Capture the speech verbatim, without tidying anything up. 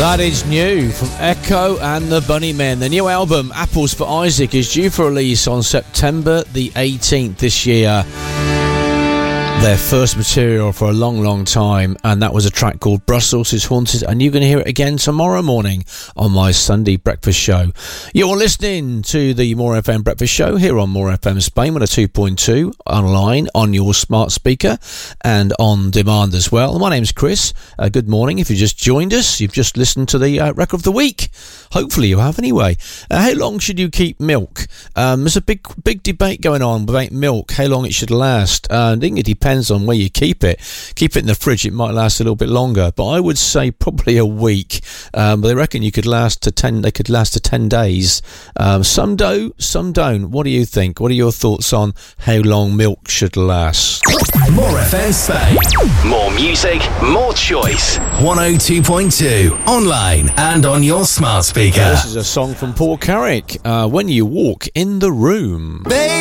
That is new from Echo and the Bunnymen. The new album, Apples for Isaac, is due for release on September the eighteenth this year. Their first material for a long, long time, and that was a track called Brussels is Haunted, and you're going to hear it again tomorrow morning on my Sunday breakfast show. You're listening to the More F M breakfast show here on More F M Spain with a two point two online on your smart speaker and on demand as well. My name's Chris. Uh, good morning. If you just joined us, you've just listened to the uh, record of the week. Hopefully you have anyway. Uh, how long should you keep milk? Um, there's a big, big debate going on about milk, how long it should last. Uh, I think it depends on where you keep it. Keep it in the fridge, it might last a little bit longer, but I would say probably a week. Um, but they reckon you could last to ten. They could last to ten days. Um, some do, some don't. What do you think? What are your thoughts on how long milk should last? More F M Spain. More music, more choice. one oh two point two online and on your smart speaker. This is a song from Paul Carrick. Uh, when you walk in the room. Baby.